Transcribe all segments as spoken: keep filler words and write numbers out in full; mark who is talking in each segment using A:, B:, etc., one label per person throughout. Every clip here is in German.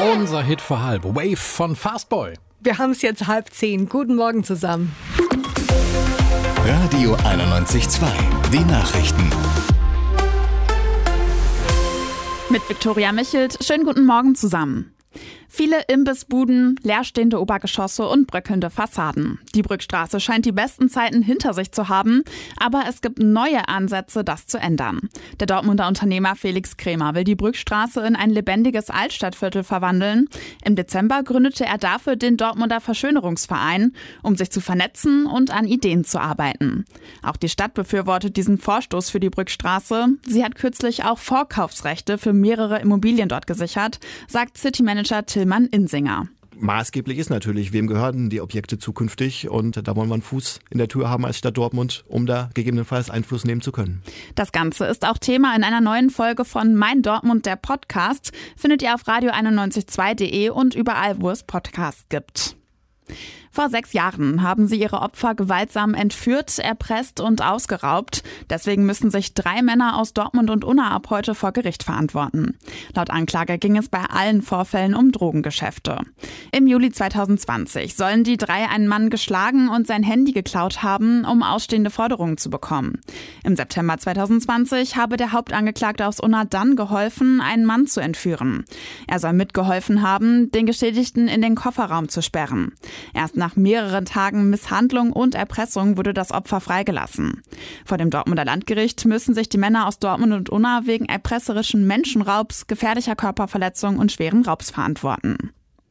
A: Unser Hit für halb. Wave von Fastboy.
B: Wir haben es jetzt halb zehn. Guten Morgen zusammen.
C: Radio einundneunzig Komma zwei. Die Nachrichten.
D: Mit Viktoria Michelt. Schönen guten Morgen zusammen. Viele Imbissbuden, leerstehende Obergeschosse und bröckelnde Fassaden. Die Brückstraße scheint die besten Zeiten hinter sich zu haben, aber es gibt neue Ansätze, das zu ändern. Der Dortmunder Unternehmer Felix Krämer will die Brückstraße in ein lebendiges Altstadtviertel verwandeln. Im Dezember gründete er dafür den Dortmunder Verschönerungsverein, um sich zu vernetzen und an Ideen zu arbeiten. Auch die Stadt befürwortet diesen Vorstoß für die Brückstraße. Sie hat kürzlich auch Vorkaufsrechte für mehrere Immobilien dort gesichert, sagt Citymanager Tillmann Insinger.
E: Maßgeblich ist natürlich, wem gehören die Objekte zukünftig, und da wollen wir einen Fuß in der Tür haben als Stadt Dortmund, um da gegebenenfalls Einfluss nehmen zu können.
D: Das Ganze ist auch Thema in einer neuen Folge von Mein Dortmund, der Podcast, findet ihr auf radio einundneunzig Komma zwei punkt de und überall, wo es Podcasts gibt. Vor sechs Jahren haben sie ihre Opfer gewaltsam entführt, erpresst und ausgeraubt. Deswegen müssen sich drei Männer aus Dortmund und Unna ab heute vor Gericht verantworten. Laut Anklage ging es bei allen Vorfällen um Drogengeschäfte. Im Juli zweitausendzwanzig sollen die drei einen Mann geschlagen und sein Handy geklaut haben, um ausstehende Forderungen zu bekommen. Im September zweitausendzwanzig habe der Hauptangeklagte aus Unna dann geholfen, einen Mann zu entführen. Er soll mitgeholfen haben, den Geschädigten in den Kofferraum zu sperren. Erst nach mehreren Tagen Misshandlung und Erpressung wurde das Opfer freigelassen. Vor dem Dortmunder Landgericht müssen sich die Männer aus Dortmund und Unna wegen erpresserischen Menschenraubs, gefährlicher Körperverletzung und schweren Raubs verantworten.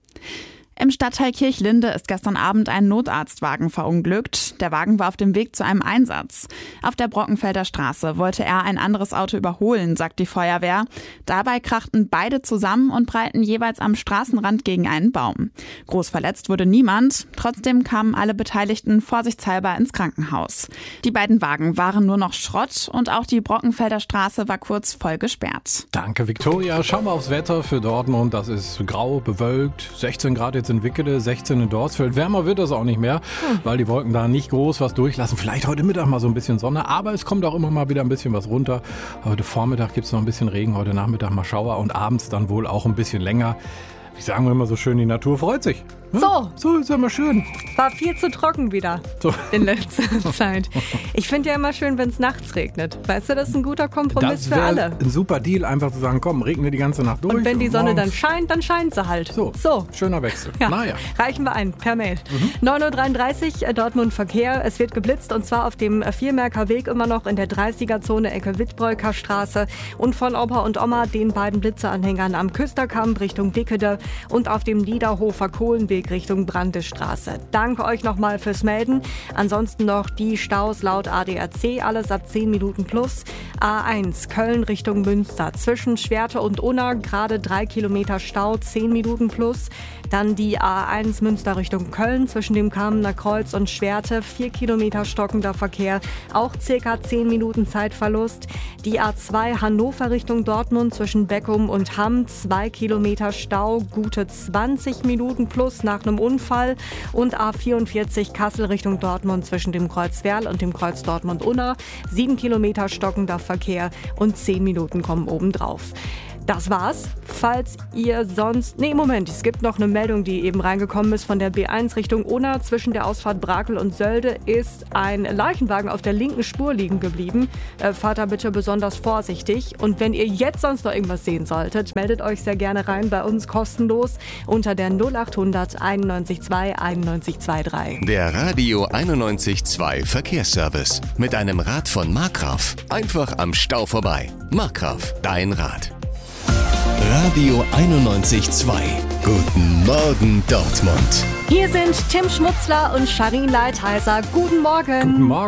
D: Im Stadtteil Kirchlinde ist gestern Abend ein Notarztwagen verunglückt. Der Wagen war auf dem Weg zu einem Einsatz. Auf der Brockenfelder Straße wollte er ein anderes Auto überholen, sagt die Feuerwehr. Dabei krachten beide zusammen und prallten jeweils am Straßenrand gegen einen Baum. Groß verletzt wurde niemand. Trotzdem kamen alle Beteiligten vorsichtshalber ins Krankenhaus. Die beiden Wagen waren nur noch Schrott und auch die Brockenfelder Straße war kurz voll gesperrt.
A: Danke, Viktoria. Schauen wir aufs Wetter für Dortmund. Das ist grau, bewölkt, sechzehn Grad jetzt in Wickede, sechzehn in Dorsfeld. Wärmer wird das auch nicht mehr, weil die Wolken da nicht groß was durchlassen. Vielleicht heute Mittag mal so ein bisschen Sonne, aber es kommt auch immer mal wieder ein bisschen was runter. Heute Vormittag gibt es noch ein bisschen Regen, heute Nachmittag mal Schauer und abends dann wohl auch ein bisschen länger. Wie sagen wir immer so schön, die Natur freut sich. Ja,
B: So.
A: So ist ja immer schön.
B: War viel zu trocken wieder
A: So.
B: in letzter Zeit. Ich finde ja immer schön, wenn es nachts regnet. Weißt du, das ist ein guter Kompromiss
A: Das
B: für
A: wäre
B: alle.
A: ein super Deal, einfach zu sagen, komm, regne die ganze Nacht durch.
B: Und wenn die Sonne dann
A: morgens-
B: scheint, dann scheint sie halt.
A: So,
B: so.
A: schöner Wechsel.
B: Ja.
A: Naja.
B: Reichen wir ein, per Mail. neun Uhr dreiunddreißig, Dortmund Verkehr. Es wird geblitzt, und zwar auf dem Viermerker Weg immer noch in der dreißiger-Zone Ecke Wittbreuker Straße und von Opa und Oma, den beiden Blitzeanhängern am Küsterkamp Richtung Wickede und auf dem Niederhofer Kohlenweg Richtung Brandestraße. Danke euch nochmal fürs Melden. Ansonsten noch die Staus laut A D A C, alles ab zehn Minuten plus. A eins Köln Richtung Münster. Zwischen Schwerte und Unna gerade drei Kilometer Stau, zehn Minuten plus. Dann die A eins Münster Richtung Köln zwischen dem Kamener Kreuz und Schwerte, vier Kilometer stockender Verkehr, auch circa zehn Minuten Zeitverlust. Die A zwei Hannover Richtung Dortmund zwischen Beckum und Hamm, zwei Kilometer Stau, gute zwanzig Minuten plus nach einem Unfall. Und A vierundvierzig Kassel Richtung Dortmund zwischen dem Kreuz Werl und dem Kreuz Dortmund-Unna, sieben Kilometer stockender Verkehr und zehn Minuten kommen obendrauf. Das war's. Falls ihr sonst... Nee, Moment, es gibt noch eine Meldung, die eben reingekommen ist von der B eins Richtung Unna. Zwischen der Ausfahrt Brakel und Sölde ist ein Leichenwagen auf der linken Spur liegen geblieben. Äh, fahrt da bitte besonders vorsichtig. Und wenn ihr jetzt sonst noch irgendwas sehen solltet, meldet euch sehr gerne rein bei uns kostenlos unter der null acht hundert einundneunzig zwei einundneunzig dreiundzwanzig.
C: Der Radio einundneunzig Komma zwei Verkehrsservice. Mit einem Rad von Markgraf. Einfach am Stau vorbei. Markgraf, dein Rad. Radio einundneunzig Komma zwei. Guten Morgen Dortmund.
B: Hier sind Tim Schmutzler und Sharin Leitheiser. Guten Morgen.
A: Guten Morgen.